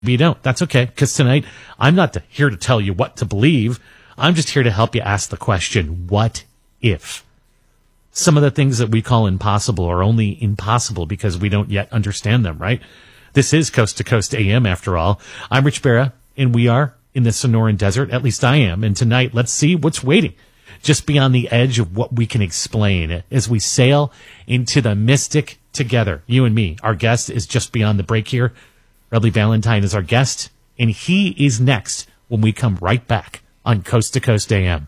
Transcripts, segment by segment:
you don't. That's okay, because tonight I'm not here to tell you what to believe. I'm just here to help you ask the question, what if? Some of the things that we call impossible are only impossible because we don't yet understand them, right? This is Coast to Coast AM, after all. I'm Rich Barra, and we are in the Sonoran Desert. At least I am. And tonight, let's see what's waiting just beyond the edge of what we can explain as we sail into the mystic together. You and me. Our guest is just beyond the break here. Radley Valentine is our guest, and he is next when we come right back on Coast to Coast AM.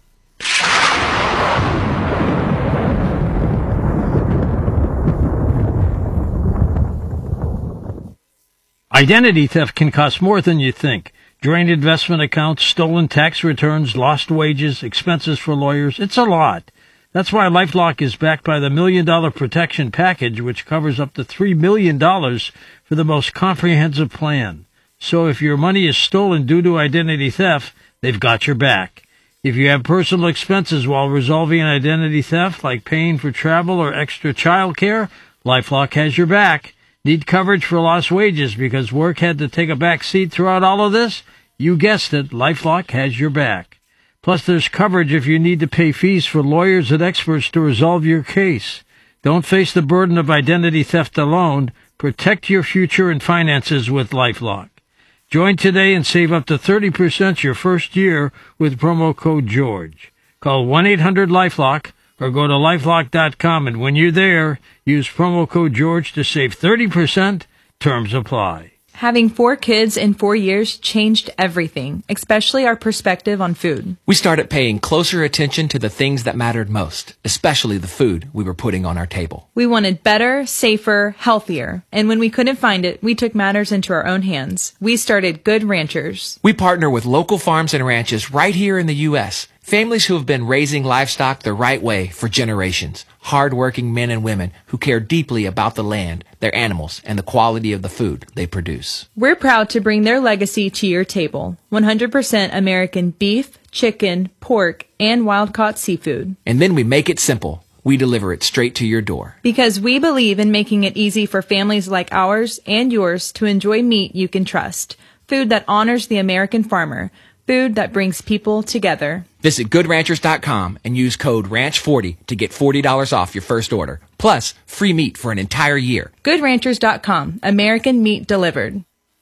Identity theft can cost more than you think. Drained investment accounts, stolen tax returns, lost wages, expenses for lawyers. It's a lot. That's why LifeLock is backed by the $1 Million Protection Package, which covers up to $3 million for the most comprehensive plan. So if your money is stolen due to identity theft, they've got your back. If you have personal expenses while resolving an identity theft, like paying for travel or extra child care, LifeLock has your back. Need coverage for lost wages because work had to take a back seat throughout all of this? You guessed it, LifeLock has your back. Plus, there's coverage if you need to pay fees for lawyers and experts to resolve your case. Don't face the burden of identity theft alone. Protect your future and finances with LifeLock. Join today and save up to 30% your first year with promo code GEORGE. Call 1-800-LifeLock. Or go to LifeLock.com, and when you're there, use promo code George to save 30%. Terms apply. Having 4 kids in 4 years changed everything, especially our perspective on food. We started paying closer attention to the things that mattered most, especially the food we were putting on our table. We wanted better, safer, healthier. And when we couldn't find it, we took matters into our own hands. We started Good Ranchers. We partner with local farms and ranches right here in the U.S., families who have been raising livestock the right way for generations. Hard-working men and women who care deeply about the land, their animals, and the quality of the food they produce. We're proud to bring their legacy to your table. 100% American beef, chicken, pork, and wild-caught seafood. And then we make it simple. We deliver it straight to your door. Because we believe in making it easy for families like ours and yours to enjoy meat you can trust. Food that honors the American farmer. Food that brings people together. Visit GoodRanchers.com and use code RANCH40 to get $40 off your first order. Plus, free meat for an entire year. GoodRanchers.com. American meat delivered.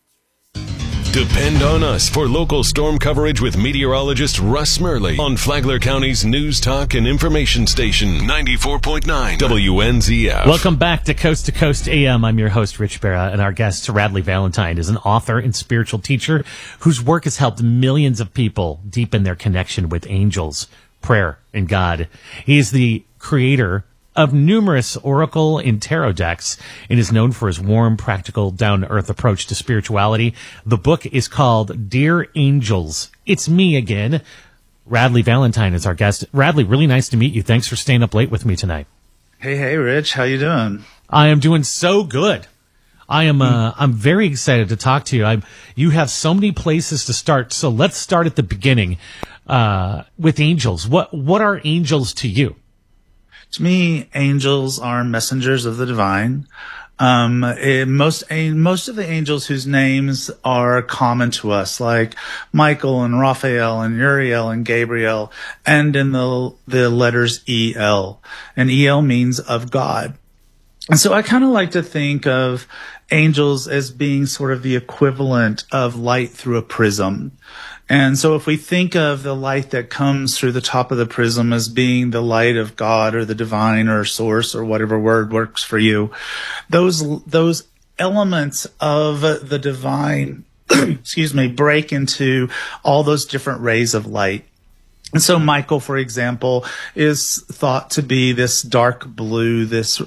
Depend on us for local storm coverage with meteorologist Russ Murley on Flagler County's News Talk and Information Station, 94.9 WNZF. Welcome back to Coast AM. I'm your host, Rich Barra, and our guest, Radley Valentine, is an author and spiritual teacher whose work has helped millions of people deepen their connection with angels, prayer, and God. He is the creator of numerous oracle and tarot decks and is known for his warm, practical, down-to-earth approach to spirituality. The book is called Dear Angels. It's me again. Radley Valentine is our guest. Radley, really nice to meet you. Thanks for staying up late with me tonight. Hey, Rich. How you doing? I am doing so good. I'm very excited to talk to you. You have so many places to start. So let's start at the beginning with angels. What are angels to you? To me, angels are messengers of the divine. Most of the angels whose names are common to us, like Michael and Raphael and Uriel and Gabriel, end in the letters EL. And EL means of God. And so I kind of like to think of angels as being sort of the equivalent of light through a prism. And so if we think of the light that comes through the top of the prism as being the light of God or the divine or source or whatever word works for you, those elements of the divine, break into all those different rays of light. And so Michael, for example, is thought to be this dark blue, this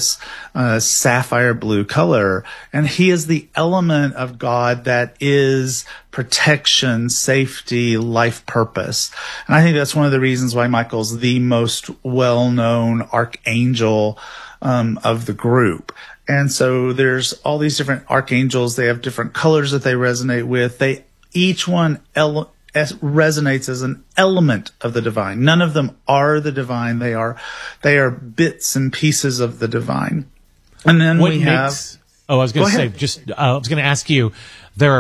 sapphire blue color. And he is the element of God that is protection, safety, life purpose. And I think that's one of the reasons why Michael's the most well-known archangel of the group. And so there's all these different archangels. They have different colors that they resonate with. Each one resonates as an element of the divine. None of them are the divine. They are bits and pieces of the divine. And then Oh, I was going Go to say, ahead. I was going to ask you, there